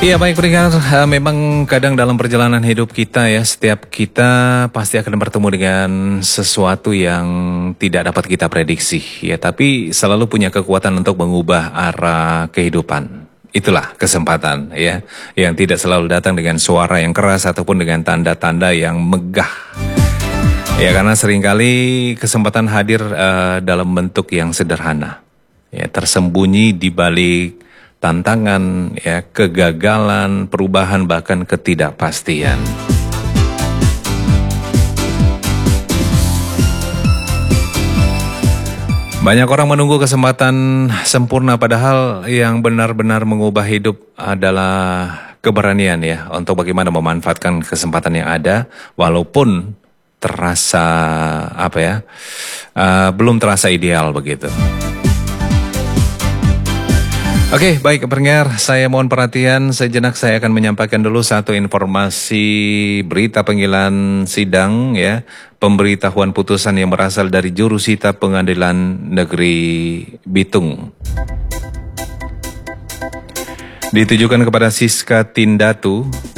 Iya baik pendengar, memang kadang dalam perjalanan hidup kita ya, setiap kita pasti akan bertemu dengan sesuatu yang tidak dapat kita prediksi ya, tapi selalu punya kekuatan untuk mengubah arah kehidupan. Itulah kesempatan ya, yang tidak selalu datang dengan suara yang keras ataupun dengan tanda-tanda yang megah. Ya karena seringkali kesempatan hadir dalam bentuk yang sederhana, ya tersembunyi di balik tantangan, ya, kegagalan, perubahan, bahkan ketidakpastian. Banyak orang menunggu kesempatan sempurna, padahal yang benar-benar mengubah hidup adalah keberanian ya, untuk bagaimana memanfaatkan kesempatan yang ada, walaupun terasa, belum terasa ideal begitu. Oke, baik pendengar, saya mohon perhatian sejenak. Saya akan menyampaikan dulu satu informasi berita panggilan sidang ya, pemberitahuan putusan yang berasal dari Jurusita Pengadilan Negeri Bitung. Ditujukan kepada Siska Tindatu